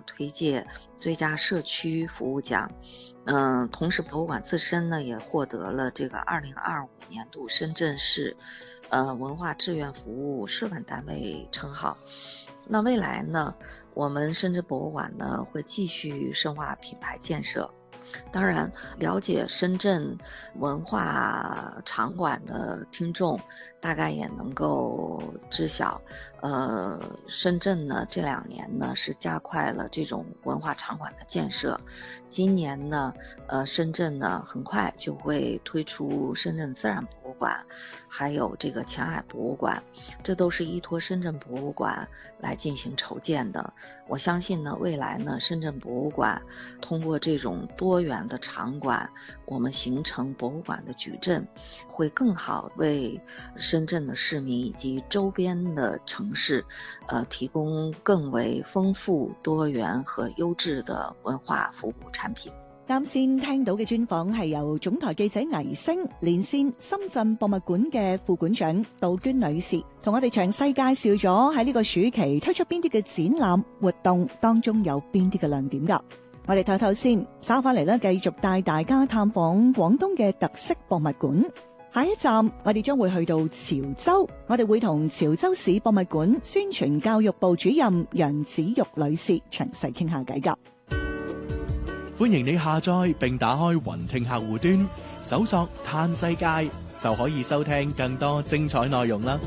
推介最佳社区服务奖。同时博物馆自身呢也获得了这个2025年度深圳市文化志愿服务示范单位称号。那未来呢，我们深圳博物馆呢会继续深化品牌建设。当然，了解深圳文化场馆的听众大概也能够知晓，深圳呢这2年呢是加快了这种文化场馆的建设。今年呢，深圳呢很快就会推出深圳自然博物馆，还有这个前海博物馆，这都是依托深圳博物馆来进行筹建的。我相信呢，未来呢，深圳博物馆通过这种多元的场馆，我们形成博物馆的矩阵，会更好为深圳的市民以及周邊的城市，提供更為豐富、多元和優質的文化服務產品。 啱先聽到嘅專訪係由總台記者倪星連線深圳博物館嘅副館長杜娟女士，同我哋詳細介紹咗喺呢個暑期推出邊啲嘅展覽活動，當中有邊啲嘅亮點㗎。我哋唞唞先，稍返嚟咧，繼續帶大家探訪廣東嘅特色博物館。下一站，我哋將會去到潮州，我哋會同潮州市博物館宣傳教育部主任楊子玉女士詳細傾下偈㗎。 歡迎你下載並打開雲聽客戶端，搜索嘆世界，就可以收聽更多精彩內容啦。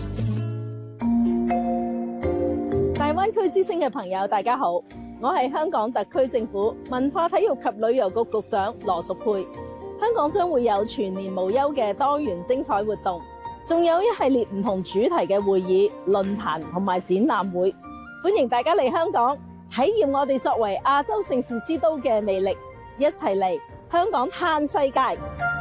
大灣區之聲嘅朋友，大家好，我係香港特區政府文化體育及旅遊局局長羅淑佩。香港將會有全年無休嘅多元精彩活動，仲有一系列唔同主題嘅會議、論壇同埋展覽會，歡迎大家嚟香港體驗我哋作為亞洲盛事之都嘅魅力，一齊嚟香港嘆世界。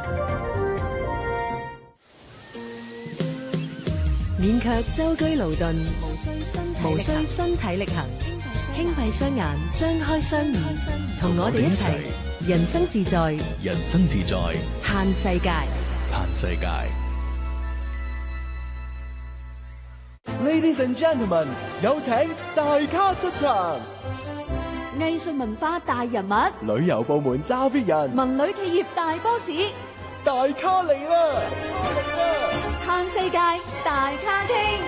免卻舟車勞頓，無需身體力行，輕閉雙眼，張開雙耳，同我哋一齊人生自在， 人生自在， 嘆世界， 嘆世界。 Ladies and gentlemen， 有請大咖出場。 藝術文化大人物， 旅遊部門揸 fit 人， 文旅企業大 boss， 大咖嚟啦！ 嘆世界大咖傾。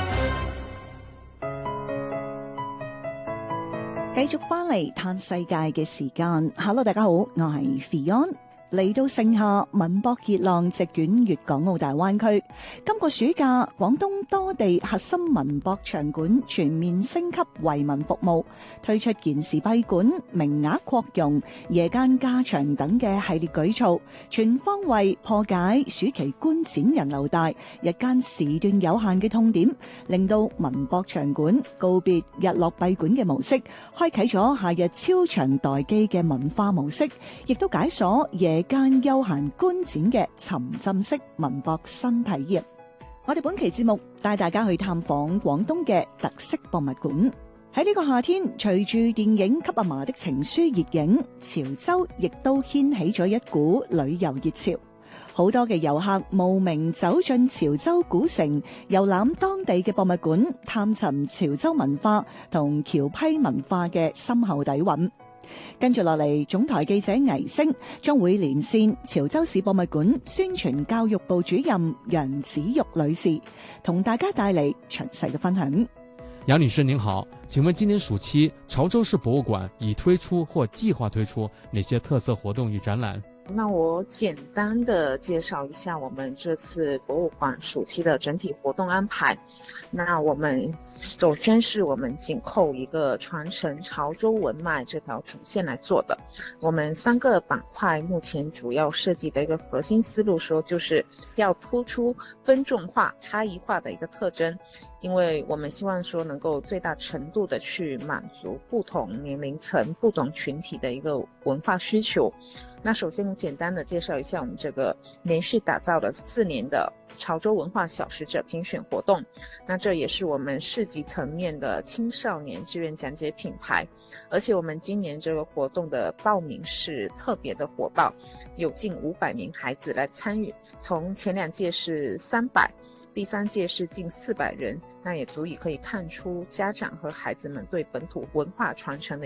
繼續翻嚟嘆世界嘅時間 ，Hello， 大家好，我係 Fion。嚟到盛夏，文博熱浪席捲粵港澳大灣區。今個暑假，廣東多地核心文博場館全面升級為民服務，推出健時閉館、名額擴容、夜間加場等嘅系列舉措，全方位破解暑期觀展人流大、日間時段有限嘅痛點，令到文博場館告別日落閉館嘅模式，開啟咗夏日超長待機嘅文化模式，亦都解鎖夜間休閒觀展嘅沉浸式文博新體驗。我哋本期節目帶大家去探訪廣東嘅特色博物館。喺呢個夏天，隨住電影《給阿嫲的情書》熱映，潮州亦都掀起咗一股旅遊熱潮。好多嘅遊客慕名走進潮州古城，遊覽當地嘅博物館，探尋潮州文化同僑批文化嘅深厚底蘊。跟住落嚟，總台記者倪星將會連線潮州市博物館宣傳教育部主任楊子玉女士，同大家帶嚟詳細嘅分享。 楊女士您好，請問今年暑期潮州市博物館已推出或計劃推出哪些特色活動與展覽？ 那我簡單的介紹一下我們這次博物館暑期的整體活動安排。那我們首先是我們緊扣一個傳承潮州文脈這條主線來做的。我們3個板塊目前主要設計的一個核心思路說，就是要突出分眾化、差異化的一個特徵，因為我們希望說能夠最大程度的去滿足不同年齡層、不同群體的一個文化需求。那首先簡單的介紹一下我們這個連續打造了4年的潮州文化小使者評選活動，那這也是我們市級層面的青少年志願講解品牌，而且我們今年這個活動的報名是特別的火爆，有近500名孩子來參與，從前2屆是300，第3屆是近400人，那也足以可以看出家長和孩子們對本土文化傳承的